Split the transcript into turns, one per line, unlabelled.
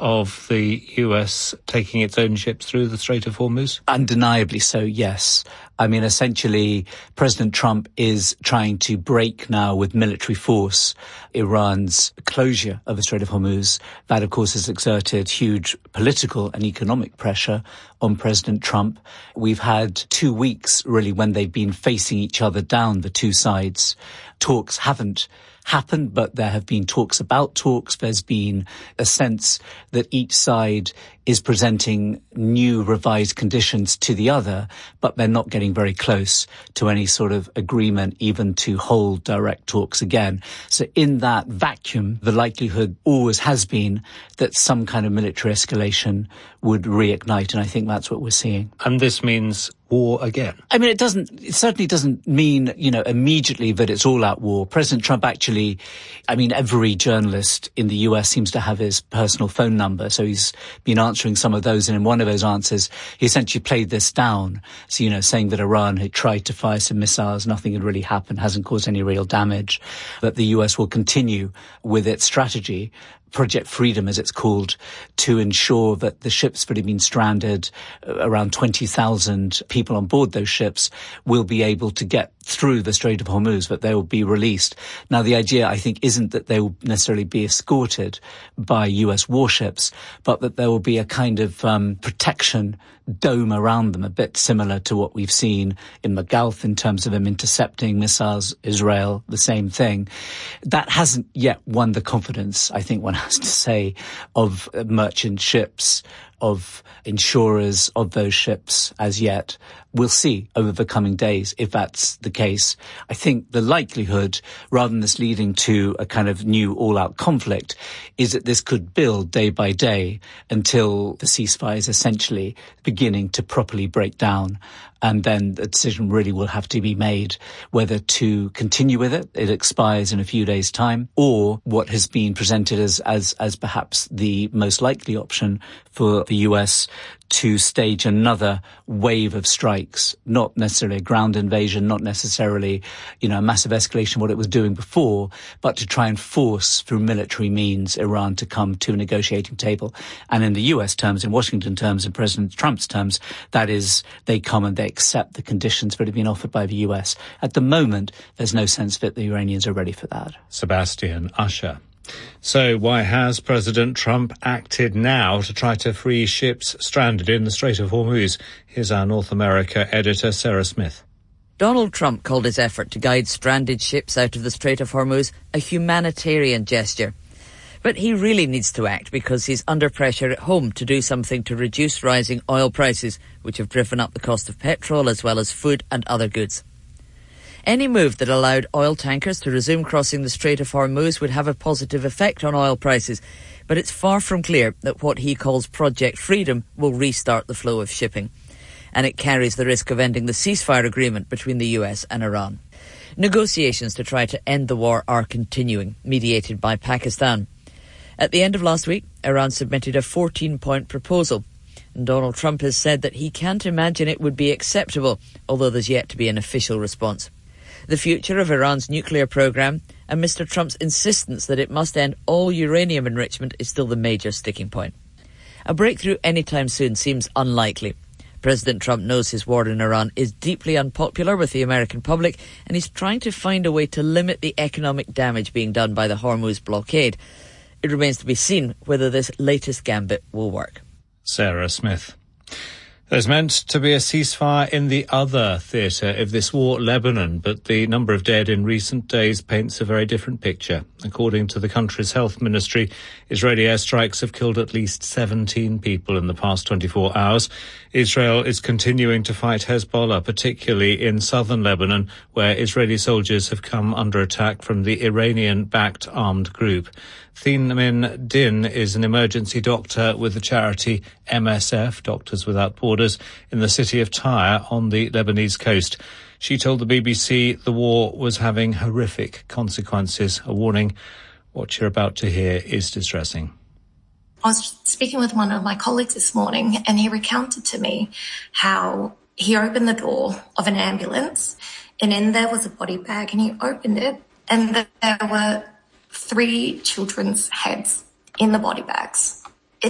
of the US taking its own ships through the Strait of Hormuz?
Undeniably so, yes. I mean, essentially, President Trump is trying to break now with military force Iran's closure of the Strait of Hormuz. That, of course, has exerted huge political and economic pressure on President Trump. We've had 2 weeks, really, when they've been facing each other down, the two sides. Talks haven't happened, but there have been talks about talks. There's been a sense that each side is presenting new revised conditions to the other, but they're not getting very close to any sort of agreement, even to hold direct talks again. So in that vacuum, the likelihood always has been that some kind of military escalation would reignite, and I think that's what we're seeing.
And this means war again?
I mean, it certainly doesn't mean, immediately that it's all-out war. President Trump actually, every journalist in the US seems to have his personal phone number, so he's been answering some of those, and in one of those answers, he essentially played this down. So, saying that Iran had tried to fire some missiles, nothing had really happened, hasn't caused any real damage, that the US will continue with its strategy, Project Freedom, as it's called, to ensure that the ships that have been stranded, around 20,000 people on board those ships, will be able to get through the Strait of Hormuz, that they will be released. Now, the idea, I think, isn't that they will necessarily be escorted by US warships, but that there will be a kind of protection dome around them, a bit similar to what we've seen in the Gulf in terms of them intercepting missiles. Israel, the same thing. That hasn't yet won the confidence, I think one has to say, of merchant ships, of insurers of those ships as yet. We'll see over the coming days if that's the case. I think the likelihood, rather than this leading to a kind of new all-out conflict, is that this could build day by day until the ceasefire is essentially beginning to properly break down. And then the decision really will have to be made whether to continue with it. It expires in a few days' time, or what has been presented as perhaps the most likely option for the US to stage another wave of strikes, not necessarily a ground invasion, not necessarily, a massive escalation of what it was doing before, but to try and force through military means Iran to come to a negotiating table. And in the US terms, in Washington terms, in President Trump's terms, that is, they come and they accept the conditions that have been offered by the US. At the moment, there's no sense that the Iranians are ready for that.
Sebastian Usher. So why has President Trump acted now to try to free ships stranded in the Strait of Hormuz? Here's our North America editor, Sarah Smith.
Donald Trump called his effort to guide stranded ships out of the Strait of Hormuz a humanitarian gesture. But he really needs to act because he's under pressure at home to do something to reduce rising oil prices, which have driven up the cost of petrol as well as food and other goods. Any move that allowed oil tankers to resume crossing the Strait of Hormuz would have a positive effect on oil prices, but it's far from clear that what he calls Project Freedom will restart the flow of shipping. And it carries the risk of ending the ceasefire agreement between the US and Iran. Negotiations to try to end the war are continuing, mediated by Pakistan. At the end of last week, Iran submitted a 14-point proposal. And Donald Trump has said that he can't imagine it would be acceptable, although there's yet to be an official response. The future of Iran's nuclear program and Mr. Trump's insistence that it must end all uranium enrichment is still the major sticking point. A breakthrough anytime soon seems unlikely. President Trump knows his war in Iran is deeply unpopular with the American public, and he's trying to find a way to limit the economic damage being done by the Hormuz blockade. It remains to be seen whether this latest gambit will work.
Sarah Smith. There's meant to be a ceasefire in the other theatre of this war, Lebanon, but the number of dead in recent days paints a very different picture. According to the country's health ministry, Israeli airstrikes have killed at least 17 people in the past 24 hours. Israel is continuing to fight Hezbollah, particularly in southern Lebanon, where Israeli soldiers have come under attack from the Iranian-backed armed group. Thien Min Din is an emergency doctor with the charity MSF, Doctors Without Borders, in the city of Tyre on the Lebanese coast. She told the BBC the war was having horrific consequences. A warning, what you're about to hear is distressing.
I was speaking with one of my colleagues this morning, and he recounted to me how he opened the door of an ambulance, and in there was a body bag, and he opened it, and there were 3 children's heads in the body bags.